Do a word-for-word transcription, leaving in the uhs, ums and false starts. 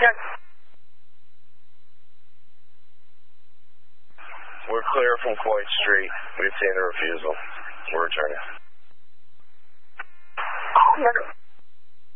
check. We're clear from Coit Street. We've seen the refusal. We're returning. Oh,